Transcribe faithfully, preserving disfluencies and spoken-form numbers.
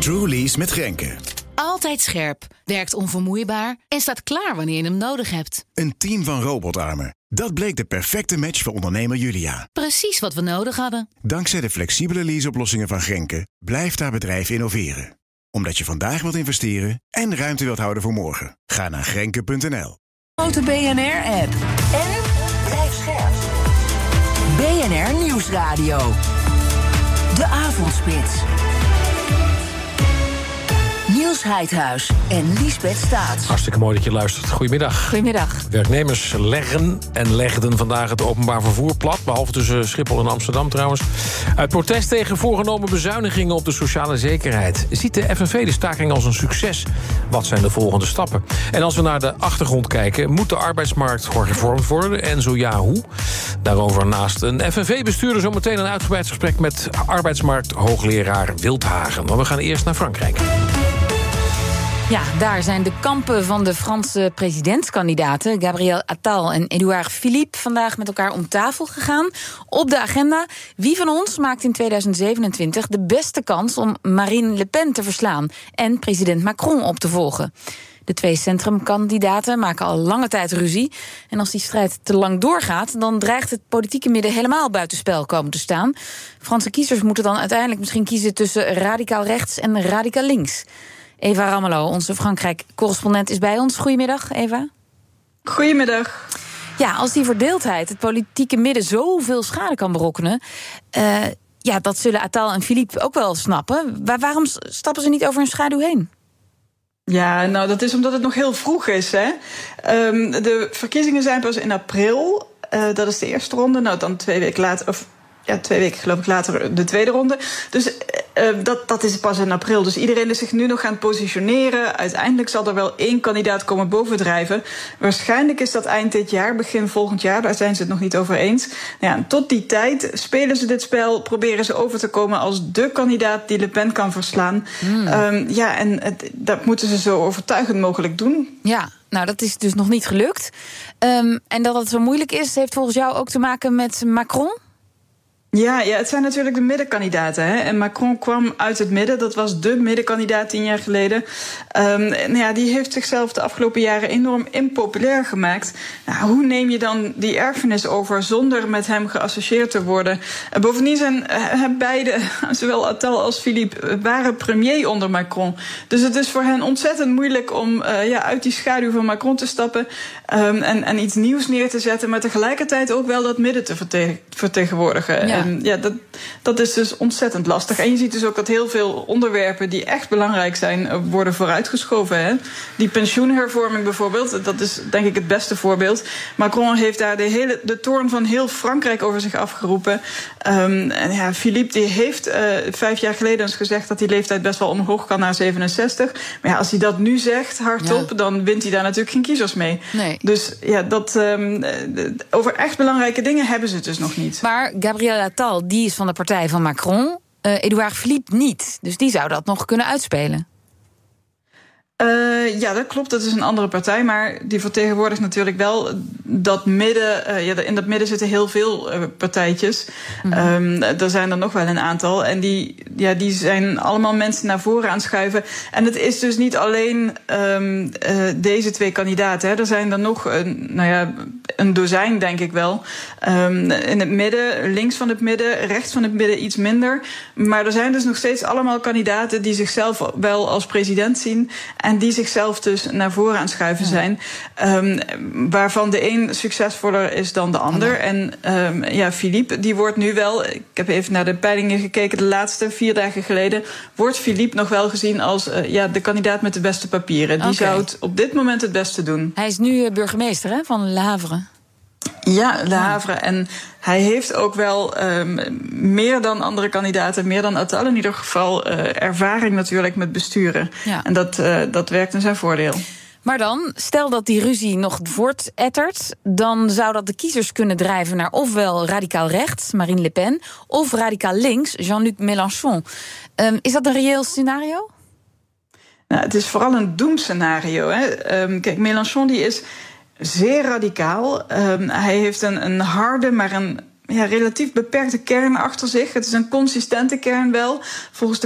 True Lease met Grenke. Altijd scherp, werkt onvermoeibaar en staat klaar wanneer je hem nodig hebt. Een team van robotarmen. Dat bleek de perfecte match voor ondernemer Julia. Precies wat we nodig hadden. Dankzij de flexibele leaseoplossingen van Grenke blijft haar bedrijf innoveren. Omdat je vandaag wilt investeren en ruimte wilt houden voor morgen. Ga naar grenke punt n l. Grote B N R-app. En blijf scherp. B N R Nieuwsradio. De Avondspits. Niels Heidhuis en Liesbeth Staats. Hartstikke mooi dat je luistert. Goedemiddag. Goedemiddag. Werknemers leggen en legden vandaag het openbaar vervoer plat, behalve tussen Schiphol en Amsterdam trouwens, uit protest tegen voorgenomen bezuinigingen op de sociale zekerheid. Ziet de F N V de staking als een succes? Wat zijn de volgende stappen? En als we naar de achtergrond kijken, moet de arbeidsmarkt hervormd worden? En zo ja, hoe? Daarover naast een F N V-bestuurder zometeen een uitgebreid gesprek met arbeidsmarkt-hoogleraar Wildhagen. Maar we gaan eerst naar Frankrijk. Ja, daar zijn de kampen van de Franse presidentskandidaten Gabriel Attal en Édouard Philippe vandaag met elkaar om tafel gegaan. Op de agenda: wie van ons maakt in tweeduizend zevenentwintig de beste kans om Marine Le Pen te verslaan en president Macron op te volgen? De twee centrumkandidaten maken al lange tijd ruzie. En als die strijd te lang doorgaat, dan dreigt het politieke midden helemaal buitenspel komen te staan. Franse kiezers moeten dan uiteindelijk misschien kiezen tussen radicaal rechts en radicaal links. Eva Ramelow, onze Frankrijk-correspondent, is bij ons. Goedemiddag, Eva. Goedemiddag. Ja, als die verdeeldheid het politieke midden zoveel schade kan berokkenen, Uh, ja, dat zullen Attal en Philippe ook wel snappen. Waar, waarom stappen ze niet over hun schaduw heen? Ja, nou, dat is omdat het nog heel vroeg is, hè. Um, de verkiezingen zijn pas in april. Uh, dat is de eerste ronde. Nou, dan twee weken later, of ja, twee weken geloof ik later de tweede ronde. Dus uh, dat, dat is pas in april. Dus iedereen is zich nu nog aan het positioneren. Uiteindelijk zal er wel één kandidaat komen bovendrijven. Waarschijnlijk is dat eind dit jaar, begin volgend jaar. Daar zijn ze het nog niet over eens. Nou ja, tot die tijd spelen ze dit spel, proberen ze over te komen als de kandidaat die Le Pen kan verslaan. Mm. Um, ja, en het, dat moeten ze zo overtuigend mogelijk doen. Ja, nou, dat is dus nog niet gelukt. Um, en dat het zo moeilijk is, heeft volgens jou ook te maken met Macron? Ja, ja, het zijn natuurlijk de middenkandidaten. Hè? En Macron kwam uit het midden. Dat was de middenkandidaat tien jaar geleden. Um, nou ja, die heeft zichzelf de afgelopen jaren enorm impopulair gemaakt. Nou, hoe neem je dan die erfenis over zonder met hem geassocieerd te worden? En bovendien zijn uh, beide, zowel Attal als Philippe, waren premier onder Macron. Dus het is voor hen ontzettend moeilijk om uh, ja, uit die schaduw van Macron te stappen um, en, en iets nieuws neer te zetten, maar tegelijkertijd ook wel dat midden te verte- vertegenwoordigen. Ja. En ja, dat, dat is dus ontzettend lastig. En je ziet dus ook dat heel veel onderwerpen die echt belangrijk zijn, worden vooruitgeschoven. Hè? Die pensioenhervorming bijvoorbeeld, dat is denk ik het beste voorbeeld. Macron heeft daar de hele de toorn van heel Frankrijk over zich afgeroepen. Um, en ja, Philippe die heeft uh, vijf jaar geleden eens gezegd dat die leeftijd best wel omhoog kan naar zevenenzestig. Maar ja, als hij dat nu zegt hardop, ja, dan wint hij daar natuurlijk geen kiezers mee. Nee. Dus ja, dat, um, over echt belangrijke dingen hebben ze het dus nog niet. Maar Gabriel Attal, die is van de partij van Macron. Uh, Édouard Philippe niet. Dus die zou dat nog kunnen uitspelen. Uh, ja, dat klopt. Dat is een andere partij. Maar die vertegenwoordigt natuurlijk wel dat midden. Uh, ja, in dat midden zitten heel veel uh, partijtjes. Mm-hmm. Um, er zijn er nog wel een aantal. En die, ja, die zijn allemaal mensen naar voren aan het schuiven. En het is dus niet alleen um, uh, deze twee kandidaten. Hè. Er zijn er nog een, nou ja, een dozijn, denk ik wel. Um, in het midden, links van het midden, rechts van het midden iets minder. Maar er zijn dus nog steeds allemaal kandidaten die zichzelf wel als president zien en die zichzelf dus naar voren aan het schuiven zijn. Um, waarvan de een succesvoller is dan de ander. Ja. En um, ja, Philippe, die wordt nu wel, ik heb even naar de peilingen gekeken, de laatste vier dagen geleden, wordt Philippe nog wel gezien als uh, ja, de kandidaat met de beste papieren. Die okay. zou het op dit moment het beste doen. Hij is nu burgemeester, hè, van Le Havre. Ja, Le Havre. En hij heeft ook wel um, meer dan andere kandidaten, meer dan Attal in ieder geval, uh, ervaring natuurlijk met besturen. Ja. En dat, uh, dat werkt in zijn voordeel. Maar dan, stel dat die ruzie nog voortettert, dan zou dat de kiezers kunnen drijven naar ofwel radicaal rechts, Marine Le Pen, of radicaal links, Jean-Luc Mélenchon. Um, is dat een reëel scenario? Nou, het is vooral een doemscenario. Hè. Um, kijk, Mélenchon die is zeer radicaal. Um, hij heeft een, een harde, maar een ja, relatief beperkte kern achter zich. Het is een consistente kern wel. Volgens de